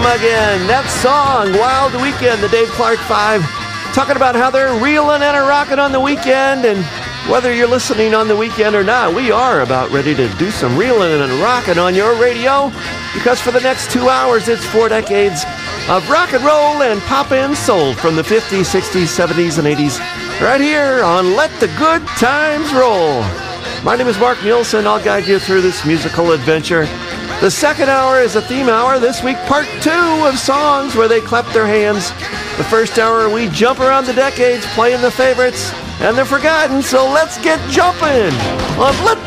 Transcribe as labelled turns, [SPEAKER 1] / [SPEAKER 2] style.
[SPEAKER 1] again. That song, Wild Weekend, the Dave Clark 5, talking about how they're reeling and rocking on the weekend. And whether you're listening on the weekend or not, we are about ready to do some reeling and rocking on your radio, because for the next 2 hours, it's 4 decades of rock and roll and pop and soul from the 50s, 60s, 70s, and 80s, right here on Let the Good Times Roll. My name is Mark Nielsen. I'll guide you through this musical adventure. The second hour is a theme hour. This week, part 2 of songs where they clap their hands. The first hour, we jump around the decades playing the favorites and the forgotten. So let's get jumping on Let